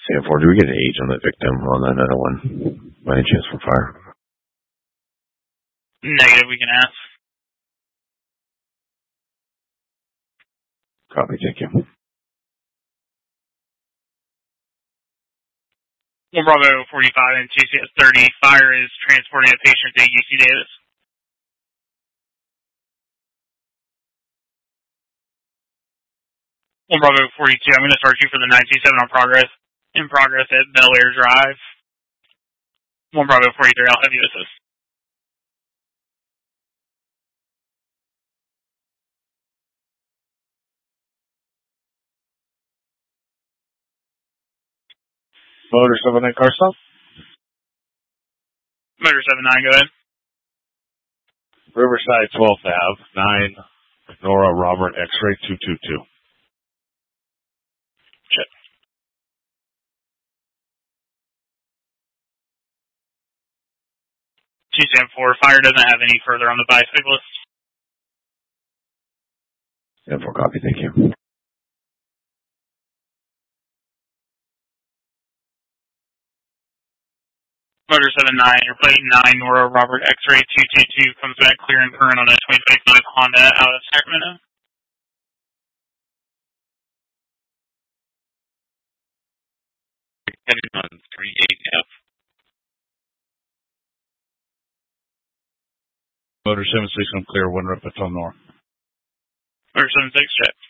Sanford, do we get an age on the victim on that 901? By any chance for fire? Negative, we can ask. Copy, thank you. 1 Bravo 45 and TCS 30. Fire is transporting a patient to UC Davis. 1 Bravo 42. I'm going to start you for the 927 on progress. In progress at Bel Air Drive. 1 Bravo 43. I'll have you assist. Motor 79 car stop. Motor 79, go ahead. Riverside 12th Ave, 9 Nora Robert X-ray 222. Check. G-Sam-4, fire doesn't have any further on the bicyclist. Sanford, copy, thank you. Motor 79, your plate 9 Nora Robert X-ray 222 comes back clear and current on a 2025 Honda out of Sacramento. Heading on 38F. Motor 76 on clear, 1 Rep Patel North. Motor 76, check.